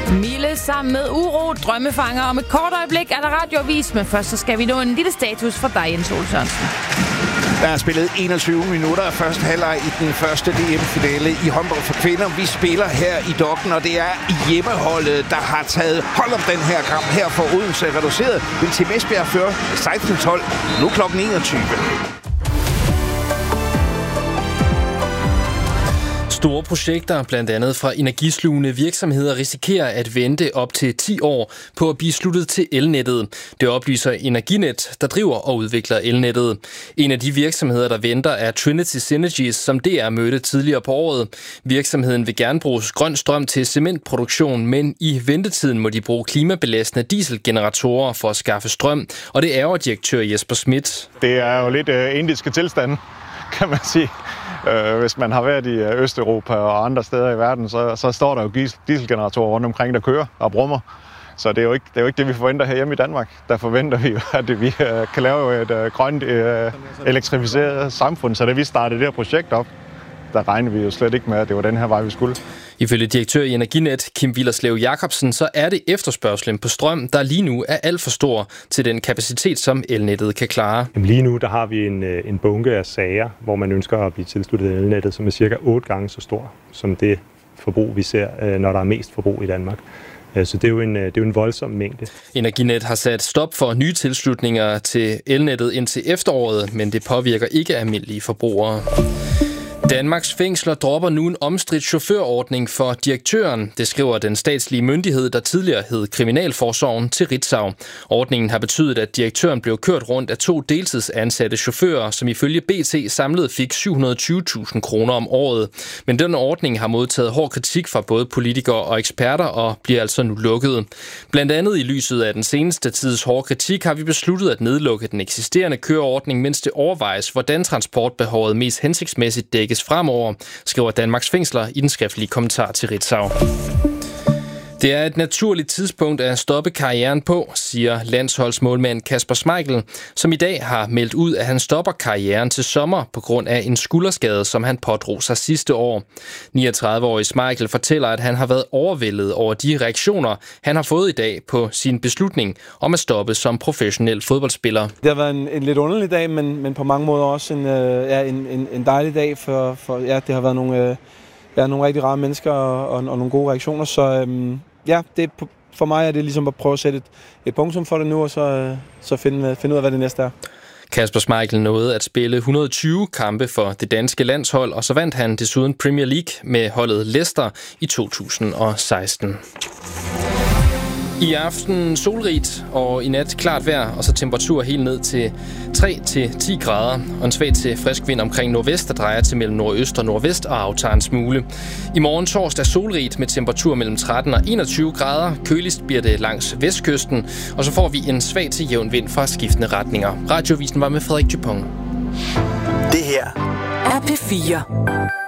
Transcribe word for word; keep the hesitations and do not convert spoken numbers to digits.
Mille sammen med Uro, drømmefanger. Om et kort øjeblik er der radioavis, men først så skal vi nå en lille status fra dig, Jens Ole Sørensen. Der er spillet enogtyve minutter af første halvleg i den første D M-finale i håndbold for kvinder. Vi spiller her i Dokken, og det er hjemmeholdet, der har taget hold om den her kamp her for Odense reduceret. Vil til Esbjerg før seksten tolv, nu klokken enogtyve. Store projekter, blandt andet fra energislugende virksomheder, risikerer at vente op til ti år på at blive sluttet til elnettet. Det oplyser Energinet, der driver og udvikler elnettet. En af de virksomheder, der venter, er Trinity Synergies, som D R mødte tidligere på året. Virksomheden vil gerne bruge grøn strøm til cementproduktion, men i ventetiden må de bruge klimabelastende dieselgeneratorer for at skaffe strøm, og det ærger direktør Jesper Schmidt. Det er jo lidt uh, indiske tilstande, kan man sige. Uh, hvis man har været i Østeuropa og andre steder i verden, så, så står der jo dieselgeneratorer rundt omkring, der kører og brummer. Så det er, jo ikke, det er jo ikke det, vi forventer her hjemme i Danmark. Der forventer vi jo, at vi uh, kan lave et uh, grønt uh, elektrificeret samfund. Så da vi startede det her projekt op, der regnede vi jo slet ikke med, at det var den her vej, vi skulle. Ifølge direktør i Energinet, Kim Willerslev Jacobsen, så er det efterspørgslen på strøm, der lige nu er alt for stor til den kapacitet, som elnettet kan klare. Lige nu der har vi en, en bunke af sager, hvor man ønsker at blive tilsluttet elnettet, som er cirka otte gange så stor som det forbrug, vi ser, når der er mest forbrug i Danmark. Så det er, jo en, det er jo en voldsom mængde. Energinet har sat stop for nye tilslutninger til elnettet indtil efteråret, men det påvirker ikke almindelige forbrugere. Danmarks fængsler dropper nu en omstridt chaufførordning for direktøren. Det skriver den statslige myndighed, der tidligere hed Kriminalforsorgen, til Ritzau. Ordningen har betydet, at direktøren blev kørt rundt af to deltidsansatte chauffører, som ifølge B T samlet fik syv hundrede og tyve tusind kroner om året. Men den ordning har modtaget hård kritik fra både politikere og eksperter og bliver altså nu lukket. Blandt andet i lyset af den seneste tids hårde kritik har vi besluttet at nedlukke den eksisterende køreordning, mens det overvejes, hvordan transportbehovet mest hensigtsmæssigt dækkes fremover, skriver Danmarks fængsler i den skriftlige kommentar til Ritzau. Det er et naturligt tidspunkt at stoppe karrieren på, siger landsholdsmålmand Kasper Schmeichel, som i dag har meldt ud, at han stopper karrieren til sommer på grund af en skulderskade, som han pådrog sig sidste år. niogtredive-årig Schmeichel fortæller, at han har været overvældet over de reaktioner, han har fået i dag på sin beslutning om at stoppe som professionel fodboldspiller. Det har været en, en lidt underlig dag, men, men på mange måder også en, øh, ja, en, en, en dejlig dag, for, for ja, det har været nogle... Øh, Ja, nogle rigtig rare mennesker og, og, og nogle gode reaktioner, så øhm, ja, det, for mig er det ligesom at prøve at sætte et, et punktum for det nu, og så, så finde, finde ud af, hvad det næste er. Kasper Schmeichel nåede at spille et hundrede og tyve kampe for det danske landshold, og så vandt han desuden Premier League med holdet Leicester i to tusind og seksten. I aften solrigt og i nat klart vejr, og så temperatur helt ned til tre til ti grader, og en svag til frisk vind omkring nordvest, der drejer til mellem nordøst og nordvest og aftager en smule. I morgen torsdag solrigt med temperatur mellem tretten og enogtyve grader. Køligst bliver det langs vestkysten, og så får vi en svag til jævn vind fra skiftende retninger. Radiovisen var med Frederik Dupont. Det her er P fire.